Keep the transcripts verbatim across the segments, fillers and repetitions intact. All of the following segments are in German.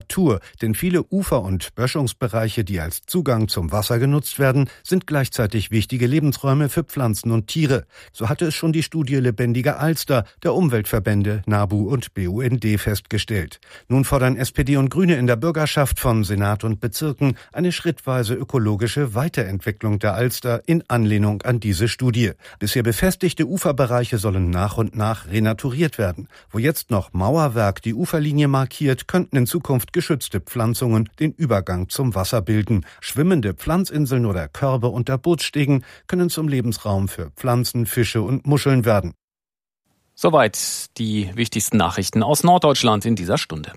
Natur, denn viele Ufer- und Böschungsbereiche, die als Zugang zum Wasser genutzt werden, sind gleichzeitig wichtige Lebensräume für Pflanzen und Tiere. So hatte es schon die Studie Lebendige Alster der Umweltverbände NABU und B U N D festgestellt. Nun fordern S P D und Grüne in der Bürgerschaft von Senat und Bezirken eine schrittweise ökologische Weiterentwicklung der Alster in Anlehnung an diese Studie. Bisher befestigte Uferbereiche sollen nach und nach renaturiert werden. Wo jetzt noch Mauerwerk die Uferlinie markiert, könnten in Zukunft geschützte Pflanzungen den Übergang zum Wasser bilden. Schwimmende Pflanzinseln oder Körbe unter Bootsstegen können zum Lebensraum für Pflanzen, Fische und Muscheln werden. Soweit die wichtigsten Nachrichten aus Norddeutschland in dieser Stunde.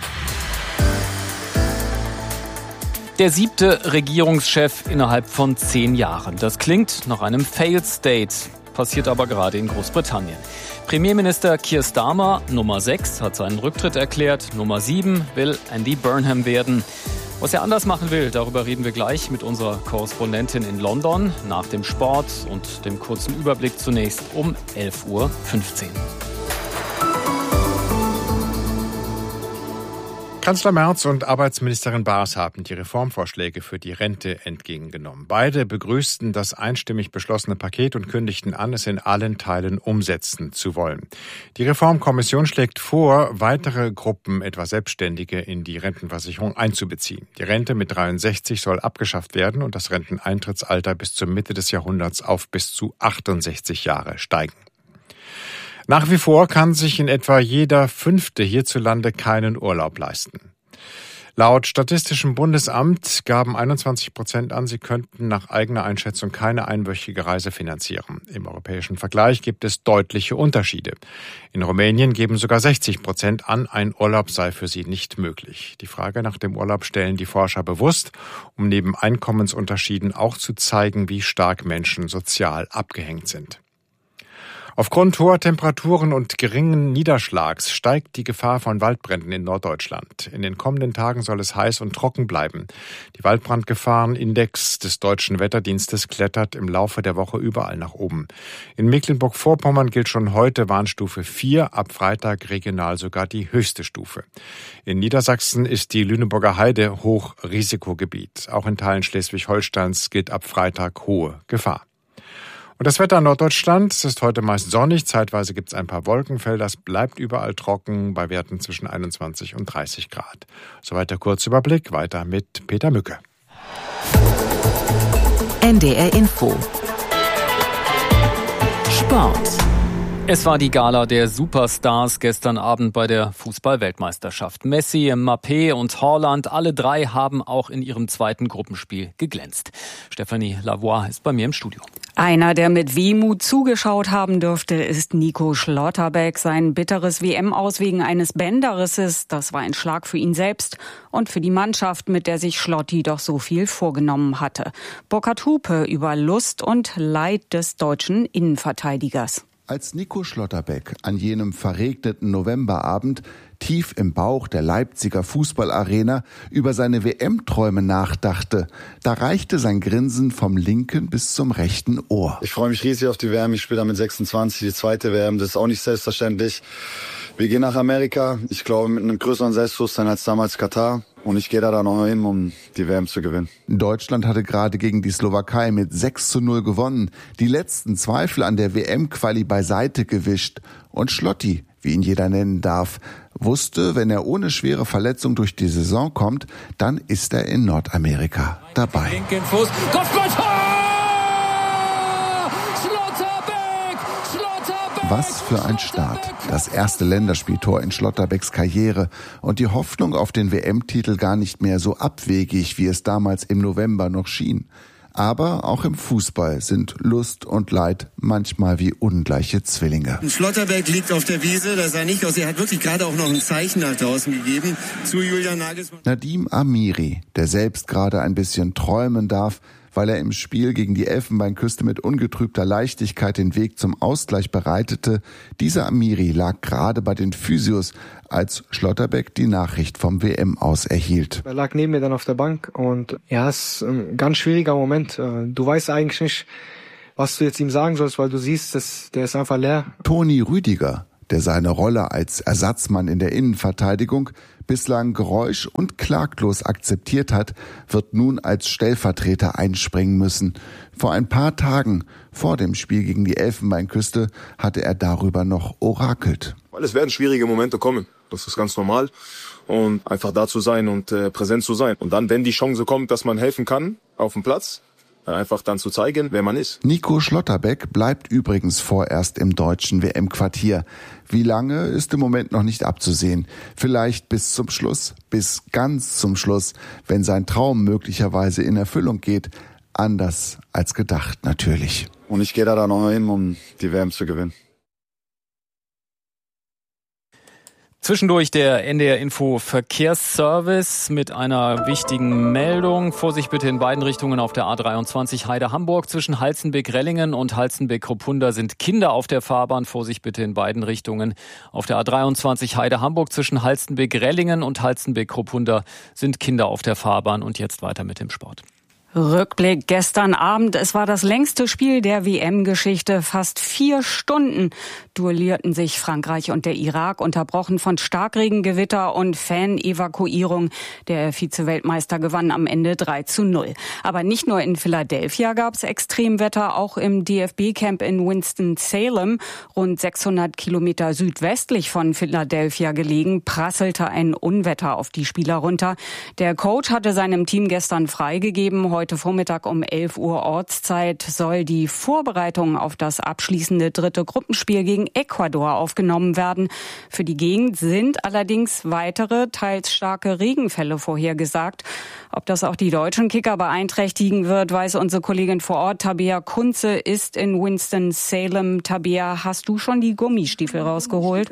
Der siebte Regierungschef innerhalb von zehn Jahren. Das klingt nach einem Failed State, passiert aber gerade in Großbritannien. Premierminister Keir Starmer, Nummer sechs, hat seinen Rücktritt erklärt. Nummer sieben will Andy Burnham werden. Was er anders machen will, darüber reden wir gleich mit unserer Korrespondentin in London nach dem Sport und dem kurzen Überblick zunächst um elf Uhr fünfzehn. Kanzler Merz und Arbeitsministerin Baas haben die Reformvorschläge für die Rente entgegengenommen. Beide begrüßten das einstimmig beschlossene Paket und kündigten an, es in allen Teilen umsetzen zu wollen. Die Reformkommission schlägt vor, weitere Gruppen, etwa Selbstständige, in die Rentenversicherung einzubeziehen. Die Rente mit dreiundsechzig soll abgeschafft werden und das Renteneintrittsalter bis zur Mitte des Jahrhunderts auf bis zu achtundsechzig Jahre steigen. Nach wie vor kann sich in etwa jeder Fünfte hierzulande keinen Urlaub leisten. Laut Statistischem Bundesamt gaben einundzwanzig Prozent an, sie könnten nach eigener Einschätzung keine einwöchige Reise finanzieren. Im europäischen Vergleich gibt es deutliche Unterschiede. In Rumänien geben sogar sechzig Prozent an, ein Urlaub sei für sie nicht möglich. Die Frage nach dem Urlaub stellen die Forscher bewusst, um neben Einkommensunterschieden auch zu zeigen, wie stark Menschen sozial abgehängt sind. Aufgrund hoher Temperaturen und geringen Niederschlags steigt die Gefahr von Waldbränden in Norddeutschland. In den kommenden Tagen soll es heiß und trocken bleiben. Die Waldbrandgefahrenindex des Deutschen Wetterdienstes klettert im Laufe der Woche überall nach oben. In Mecklenburg-Vorpommern gilt schon heute Warnstufe vier, ab Freitag regional sogar die höchste Stufe. In Niedersachsen ist die Lüneburger Heide Hochrisikogebiet. Auch in Teilen Schleswig-Holsteins gilt ab Freitag hohe Gefahr. Und das Wetter in Norddeutschland, es ist heute meist sonnig, zeitweise gibt es ein paar Wolkenfelder, es bleibt überall trocken bei Werten zwischen einundzwanzig und dreißig Grad. Soweit der Kurzüberblick, weiter mit Peter Mücke. N D R Info. Sport. Es war die Gala der Superstars gestern Abend bei der Fußball-Weltmeisterschaft. Messi, Mbappé und Haaland, alle drei haben auch in ihrem zweiten Gruppenspiel geglänzt. Stefanie Lavoie ist bei mir im Studio. Einer, der mit Wehmut zugeschaut haben dürfte, ist Nico Schlotterbeck. Sein bitteres W M-Aus wegen eines Bänderrisses, das war ein Schlag für ihn selbst und für die Mannschaft, mit der sich Schlotti doch so viel vorgenommen hatte. Burkhard Hupe über Lust und Leid des deutschen Innenverteidigers. Als Nico Schlotterbeck an jenem verregneten Novemberabend tief im Bauch der Leipziger Fußballarena über seine W M-Träume nachdachte, da reichte sein Grinsen vom linken bis zum rechten Ohr. Ich freue mich riesig auf die W M, ich spiele da mit sechsundzwanzig, die zweite W M, das ist auch nicht selbstverständlich. Wir gehen nach Amerika, ich glaube mit einem größeren Selbstbewusstsein als damals Katar. Und ich gehe da dann noch hin, um die W M zu gewinnen. Deutschland hatte gerade gegen die Slowakei mit sechs zu null gewonnen, die letzten Zweifel an der W M-Quali beiseite gewischt. Und Schlotti, wie ihn jeder nennen darf, wusste, wenn er ohne schwere Verletzung durch die Saison kommt, dann ist er in Nordamerika dabei. Linken Fuß, Kopfball! Was für ein Start. Das erste Länderspieltor in Schlotterbecks Karriere und die Hoffnung auf den W M-Titel gar nicht mehr so abwegig, wie es damals im November noch schien. Aber auch im Fußball sind Lust und Leid manchmal wie ungleiche Zwillinge. Schlotterbeck liegt auf der Wiese, das sah nicht aus. Er hat wirklich gerade auch noch ein Zeichen nach draußen gegeben zu Julian Nagelsmann. Nadim Amiri, der selbst gerade ein bisschen träumen darf, weil er im Spiel gegen die Elfenbeinküste mit ungetrübter Leichtigkeit den Weg zum Ausgleich bereitete. Dieser Amiri lag gerade bei den Physios, als Schlotterbeck die Nachricht vom W M-Aus erhielt. Er lag neben mir dann auf der Bank und ja, es ist ein ganz schwieriger Moment. Du weißt eigentlich nicht, was du jetzt ihm sagen sollst, weil du siehst, dass der ist einfach leer. Toni Rüdiger, der seine Rolle als Ersatzmann in der Innenverteidigung bislang geräusch- und klaglos akzeptiert hat, wird nun als Stellvertreter einspringen müssen. Vor ein paar Tagen, vor dem Spiel gegen die Elfenbeinküste, hatte er darüber noch orakelt. Weil es werden schwierige Momente kommen. Das ist ganz normal. Und einfach da zu sein und äh, präsent zu sein. Und dann, wenn die Chance kommt, dass man helfen kann auf dem Platz, einfach dann zu zeigen, wer man ist. Nico Schlotterbeck bleibt übrigens vorerst im deutschen W M-Quartier. Wie lange, ist im Moment noch nicht abzusehen. Vielleicht bis zum Schluss, bis ganz zum Schluss, wenn sein Traum möglicherweise in Erfüllung geht. Anders als gedacht natürlich. Und ich gehe da dann noch hin, um die W M zu gewinnen. Zwischendurch der N D R Info Verkehrsservice mit einer wichtigen Meldung. Vorsicht bitte in beiden Richtungen auf der A dreiundzwanzig Heide-Hamburg. Zwischen Halstenbek-Rellingen und Halstenbek-Kruppunda sind Kinder auf der Fahrbahn. Vorsicht bitte in beiden Richtungen auf der A dreiundzwanzig Heide-Hamburg. Zwischen Halstenbek-Rellingen und Halstenbek-Kruppunda sind Kinder auf der Fahrbahn. Und jetzt weiter mit dem Sport. Rückblick gestern Abend. Es war das längste Spiel der W M-Geschichte. Fast vier Stunden duellierten sich Frankreich und der Irak, unterbrochen von Starkregengewitter und Fan-Evakuierung. Der Vize-Weltmeister gewann am Ende drei zu null. Aber nicht nur in Philadelphia gab es Extremwetter, auch im D F B-Camp in Winston-Salem, rund sechshundert Kilometer südwestlich von Philadelphia gelegen, prasselte ein Unwetter auf die Spieler runter. Der Coach hatte seinem Team gestern freigegeben. Heute Vormittag um elf Uhr Ortszeit soll die Vorbereitung auf das abschließende dritte Gruppenspiel gegen Ecuador aufgenommen werden. Für die Gegend sind allerdings weitere, teils starke Regenfälle vorhergesagt. Ob das auch die deutschen Kicker beeinträchtigen wird, weiß unsere Kollegin vor Ort, Tabea Kunze, ist in Winston-Salem. Tabea, hast du schon die Gummistiefel rausgeholt?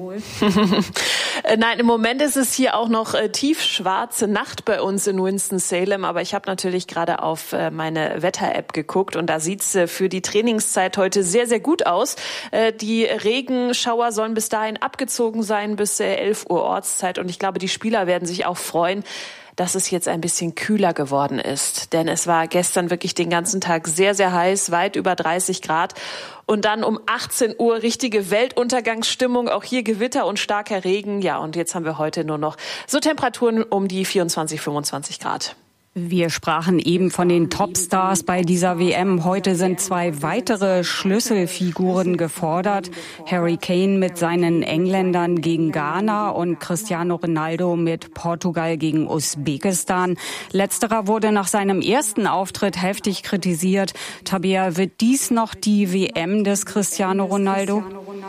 Nein, im Moment ist es hier auch noch äh, tiefschwarze Nacht bei uns in Winston-Salem, aber ich habe natürlich gerade auf äh, meine Wetter-App geguckt und da sieht's äh, für die Trainingszeit heute sehr, sehr gut aus. Äh, die Regenschauer sollen bis dahin abgezogen sein, bis äh, elf Uhr Ortszeit, und ich glaube, die Spieler werden sich auch freuen, dass es jetzt ein bisschen kühler geworden ist. Denn es war gestern wirklich den ganzen Tag sehr, sehr heiß, weit über dreißig Grad. Und dann um achtzehn Uhr richtige Weltuntergangsstimmung, auch hier Gewitter und starker Regen. Ja, und jetzt haben wir heute nur noch so Temperaturen um die vierundzwanzig, fünfundzwanzig Grad. Wir sprachen eben von den Topstars bei dieser W M. Heute sind zwei weitere Schlüsselfiguren gefordert. Harry Kane mit seinen Engländern gegen Ghana und Cristiano Ronaldo mit Portugal gegen Usbekistan. Letzterer wurde nach seinem ersten Auftritt heftig kritisiert. Tabea, wird dies noch die W M des Cristiano Ronaldo?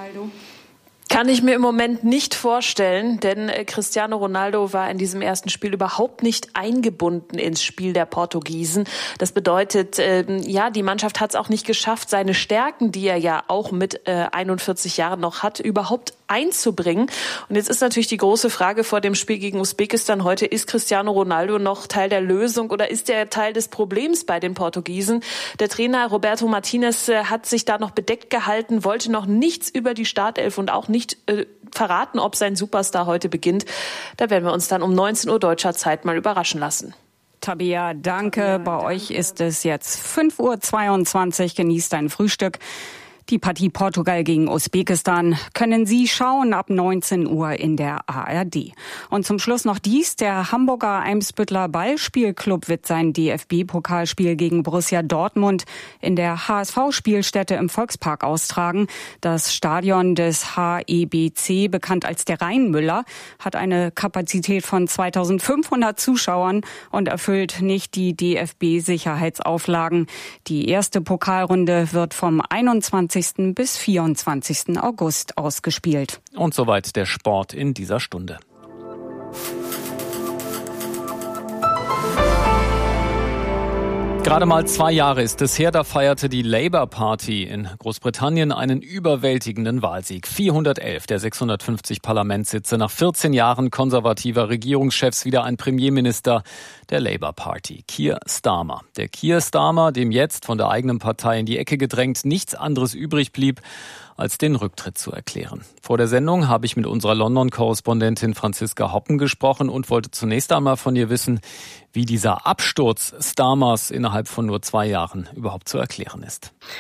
Kann ich mir im Moment nicht vorstellen, denn Cristiano Ronaldo war in diesem ersten Spiel überhaupt nicht eingebunden ins Spiel der Portugiesen. Das bedeutet, äh, ja, die Mannschaft hat es auch nicht geschafft, seine Stärken, die er ja auch mit äh, einundvierzig Jahren noch hat, überhaupt einzubringen. Und jetzt ist natürlich die große Frage vor dem Spiel gegen Usbekistan heute, ist Cristiano Ronaldo noch Teil der Lösung oder ist er Teil des Problems bei den Portugiesen? Der Trainer Roberto Martinez äh, hat sich da noch bedeckt gehalten, wollte noch nichts über die Startelf und auch nicht nicht äh, verraten, ob sein Superstar heute beginnt. Da werden wir uns dann um neunzehn Uhr deutscher Zeit mal überraschen lassen. Tabea, danke. Bei euch ist es jetzt fünf Uhr zweiundzwanzig. Genießt dein Frühstück. Die Partie Portugal gegen Usbekistan können Sie schauen ab neunzehn Uhr in der A R D. Und zum Schluss noch dies. Der Hamburger Eimsbüttler Ballspielclub wird sein D F B-Pokalspiel gegen Borussia Dortmund in der H S V-Spielstätte im Volkspark austragen. Das Stadion des H E B C, bekannt als der Rheinmüller, hat eine Kapazität von zweitausendfünfhundert Zuschauern und erfüllt nicht die D F B-Sicherheitsauflagen. Die erste Pokalrunde wird vom einundzwanzigsten bis vierundzwanzigsten August ausgespielt. Und soweit der Sport in dieser Stunde. Gerade mal zwei Jahre ist es her, da feierte die Labour Party in Großbritannien einen überwältigenden Wahlsieg. vierhundertelf der sechshundertfünfzig Parlamentssitze. Nach vierzehn Jahren konservativer Regierungschefs wieder ein Premierminister der Labour Party, Keir Starmer. Der Keir Starmer, dem jetzt von der eigenen Partei in die Ecke gedrängt nichts anderes übrig blieb, als den Rücktritt zu erklären. Vor der Sendung habe ich mit unserer London-Korrespondentin Franziska Hoppen gesprochen und wollte zunächst einmal von ihr wissen, wie dieser Absturz Starmers innerhalb von nur zwei Jahren überhaupt zu erklären ist.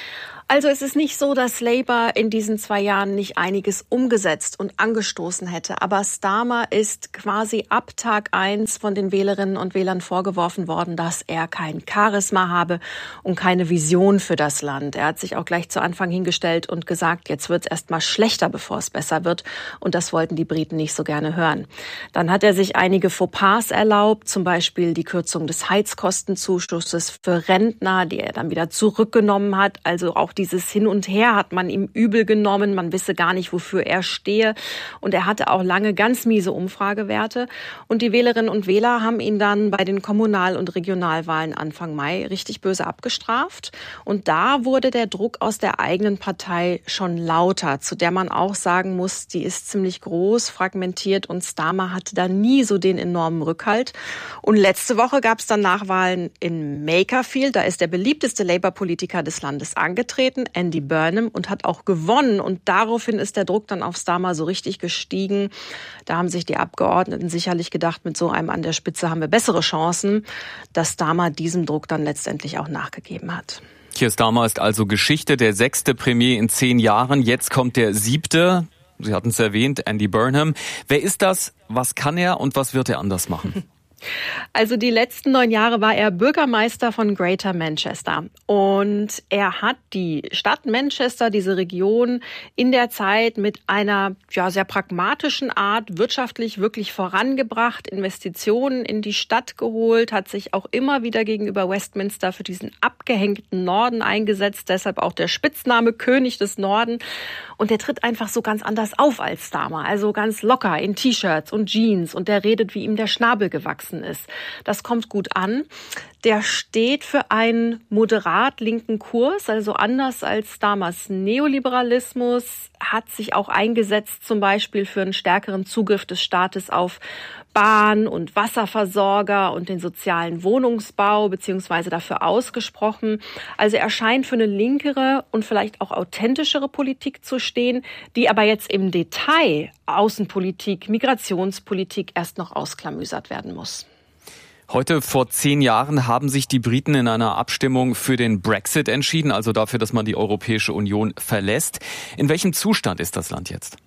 Also es ist nicht so, dass Labour in diesen zwei Jahren nicht einiges umgesetzt und angestoßen hätte. Aber Starmer ist quasi ab Tag eins von den Wählerinnen und Wählern vorgeworfen worden, dass er kein Charisma habe und keine Vision für das Land. Er hat sich auch gleich zu Anfang hingestellt und gesagt, jetzt wird es erst mal schlechter, bevor es besser wird. Und das wollten die Briten nicht so gerne hören. Dann hat er sich einige Fauxpas erlaubt, zum Beispiel die Kürzung des Heizkostenzuschusses für Rentner, die er dann wieder zurückgenommen hat. Also auch dieses Hin und Her hat man ihm übel genommen. Man wisse gar nicht, wofür er stehe. Und er hatte auch lange ganz miese Umfragewerte. Und die Wählerinnen und Wähler haben ihn dann bei den Kommunal- und Regionalwahlen Anfang Mai richtig böse abgestraft. Und da wurde der Druck aus der eigenen Partei schon lauter, zu der man auch sagen muss, die ist ziemlich groß, fragmentiert und Starmer hatte da nie so den enormen Rückhalt. Und letzte Woche gab es dann Nachwahlen in Makerfield. Da ist der beliebteste Labour-Politiker des Landes angetreten, Andy Burnham, und hat auch gewonnen. Und daraufhin ist der Druck dann auf Starmer so richtig gestiegen. Da haben sich die Abgeordneten sicherlich gedacht, mit so einem an der Spitze haben wir bessere Chancen, dass Starmer diesem Druck dann letztendlich auch nachgegeben hat. Keir Starmer ist also Geschichte, der sechste Premier in zehn Jahren. Jetzt kommt der siebte. Sie hatten es erwähnt, Andy Burnham. Wer ist das? Was kann er und was wird er anders machen? Also die letzten neun Jahre war er Bürgermeister von Greater Manchester. Und er hat die Stadt Manchester, diese Region, in der Zeit mit einer ja, sehr pragmatischen Art wirtschaftlich wirklich vorangebracht, Investitionen in die Stadt geholt, hat sich auch immer wieder gegenüber Westminster für diesen abgehängten Norden eingesetzt, deshalb auch der Spitzname König des Norden. Und der tritt einfach so ganz anders auf als Starmer, also ganz locker in T-Shirts und Jeans, und der redet, wie ihm der Schnabel gewachsen ist. Das kommt gut an. Der steht für einen moderat linken Kurs, also anders als Starmers Neoliberalismus, hat sich auch eingesetzt, zum Beispiel für einen stärkeren Zugriff des Staates auf Bahn- und Wasserversorger und den sozialen Wohnungsbau, beziehungsweise dafür ausgesprochen. Also er scheint für eine linkere und vielleicht auch authentischere Politik zu stehen, die aber jetzt im Detail Außenpolitik, Migrationspolitik erst noch ausklamüsert werden muss. Heute vor zehn Jahren haben sich die Briten in einer Abstimmung für den Brexit entschieden, also dafür, dass man die Europäische Union verlässt. In welchem Zustand ist das Land jetzt?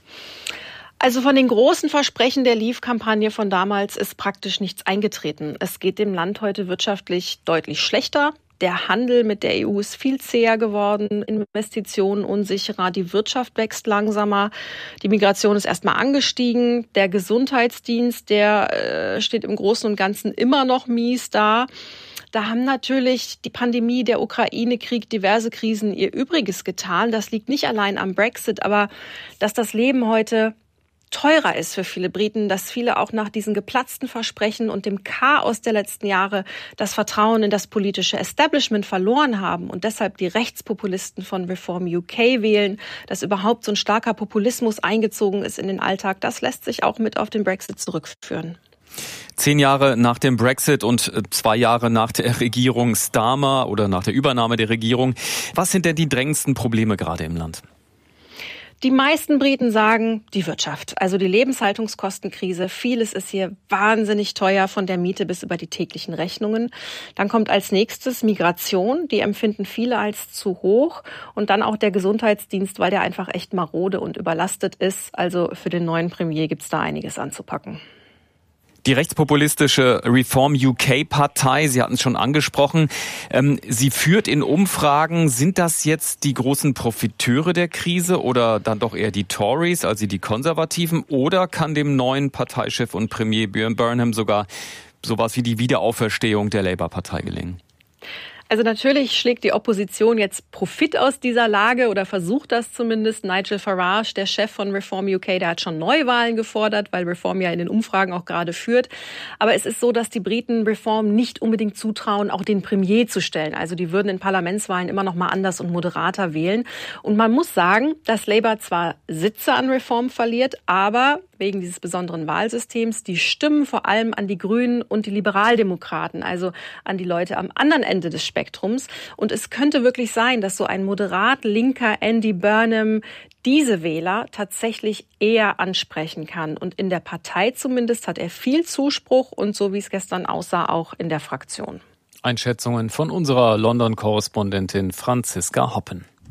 Also von den großen Versprechen der Leave-Kampagne von damals ist praktisch nichts eingetreten. Es geht dem Land heute wirtschaftlich deutlich schlechter. Der Handel mit der E U ist viel zäher geworden, Investitionen unsicherer, die Wirtschaft wächst langsamer, die Migration ist erstmal angestiegen, der Gesundheitsdienst, der äh, steht im Großen und Ganzen immer noch mies da. Da haben natürlich die Pandemie, der Ukraine-Krieg, diverse Krisen ihr Übriges getan. Das liegt nicht allein am Brexit, aber dass das Leben heute teurer ist für viele Briten, dass viele auch nach diesen geplatzten Versprechen und dem Chaos der letzten Jahre das Vertrauen in das politische Establishment verloren haben und deshalb die Rechtspopulisten von Reform U K wählen, dass überhaupt so ein starker Populismus eingezogen ist in den Alltag, das lässt sich auch mit auf den Brexit zurückführen. Zehn Jahre nach dem Brexit und zwei Jahre nach der Regierung Starmer oder nach der Übernahme der Regierung. Was sind denn die drängendsten Probleme gerade im Land? Die meisten Briten sagen, die Wirtschaft, also die Lebenshaltungskostenkrise. Vieles ist hier wahnsinnig teuer, von der Miete bis über die täglichen Rechnungen. Dann kommt als nächstes Migration, die empfinden viele als zu hoch. Und dann auch der Gesundheitsdienst, weil der einfach echt marode und überlastet ist. Also für den neuen Premier gibt's da einiges anzupacken. Die rechtspopulistische Reform U K-Partei, Sie hatten es schon angesprochen, ähm, sie führt in Umfragen. Sind das jetzt die großen Profiteure der Krise oder dann doch eher die Tories, also die Konservativen? Oder kann dem neuen Parteichef und Premier Björn Burnham sogar sowas wie die Wiederauferstehung der Labour-Partei gelingen? Also natürlich schlägt die Opposition jetzt Profit aus dieser Lage oder versucht das zumindest. Nigel Farage, der Chef von Reform U K, der hat schon Neuwahlen gefordert, weil Reform ja in den Umfragen auch gerade führt. Aber es ist so, dass die Briten Reform nicht unbedingt zutrauen, auch den Premier zu stellen. Also die würden in Parlamentswahlen immer noch mal anders und moderater wählen. Und man muss sagen, dass Labour zwar Sitze an Reform verliert, aber wegen dieses besonderen Wahlsystems die Stimmen vor allem an die Grünen und die Liberaldemokraten, also an die Leute am anderen Ende des Spektrums. Und es könnte wirklich sein, dass so ein moderat linker Andy Burnham diese Wähler tatsächlich eher ansprechen kann. Und in der Partei zumindest hat er viel Zuspruch und so wie es gestern aussah, auch in der Fraktion. Einschätzungen von unserer London-Korrespondentin Franziska Hoppen.